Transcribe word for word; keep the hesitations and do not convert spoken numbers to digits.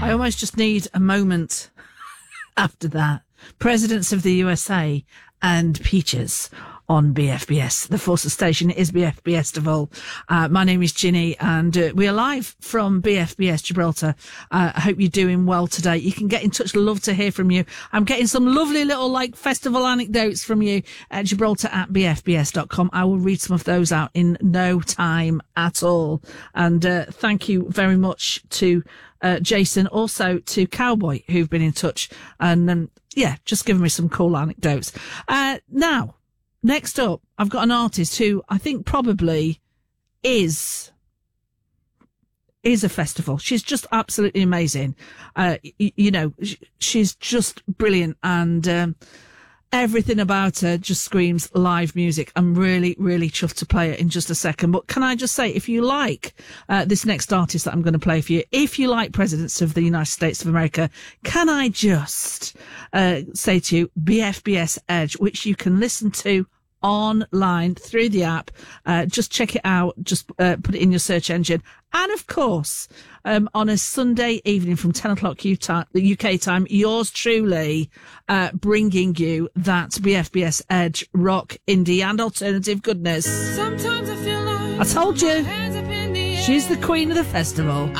I almost just need a moment after that. Presidents of the U S A and Peaches on B F B S. The Forces station is B F B S Festival. Uh, my name is Ginny, and uh, we are live from B F B S Gibraltar. Uh, I hope you're doing well today. You can get in touch. Love to hear from you. I'm getting some lovely little like festival anecdotes from you at Gibraltar at B F B S dot com. I will read some of those out in no time at all. And uh, thank you very much to uh, Jason, also to Cowboy, who've been in touch. And um, yeah, just giving me some cool anecdotes. Uh, now, next up, I've got an artist who I think probably is is a festival. She's just absolutely amazing. Uh, y- you know, sh- she's just brilliant, and um, everything about her just screams live music. I'm really, really chuffed to play it in just a second. But can I just say, if you like uh, this next artist that I'm going to play for you, if you like Presidents of the United States of America, can I just uh, say to you, B F B S Edge, which you can listen to online through the app. Uh, just check it out. Just uh, put it in your search engine. And of course, um, on a Sunday evening from ten o'clock U K time, yours truly, uh, bringing you that B F B S Edge rock, indie and alternative goodness. Sometimes I feel like I told you, she's the queen of the festival.